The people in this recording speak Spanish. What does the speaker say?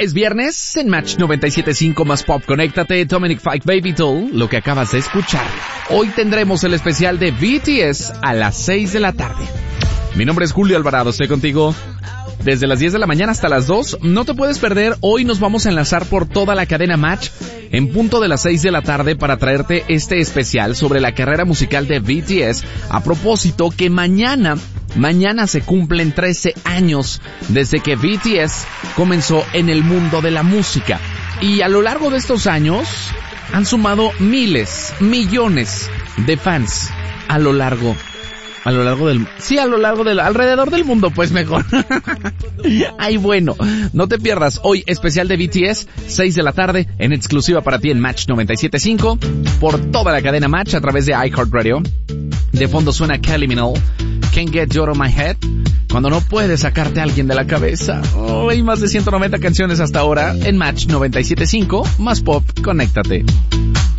Es viernes en Match 97.5 más Pop. Conéctate, Dominic Fike, Baby Doll, lo que acabas de escuchar. Hoy tendremos el especial de BTS a las 6 de la tarde. Mi nombre es Julio Alvarado, estoy contigo desde las 10 de la mañana hasta las 2. No te puedes perder, hoy nos vamos a enlazar por toda la cadena Match en punto de las 6 de la tarde para traerte este especial sobre la carrera musical de BTS. A propósito que mañana se cumplen 13 años desde que BTS comenzó en el mundo de la música. Y a lo largo de estos años han sumado miles, millones de fans alrededor del mundo, pues mejor. Ay, bueno, no te pierdas hoy especial de BTS, 6 de la tarde, en exclusiva para ti en Match 97.5, por toda la cadena Match a través de iHeartRadio. De fondo suena Kylie Minogue, Can't Get You Out of My Head, cuando no puedes sacarte a alguien de la cabeza. Hay más de 190 canciones hasta ahora en Match 97.5, más Pop, conéctate.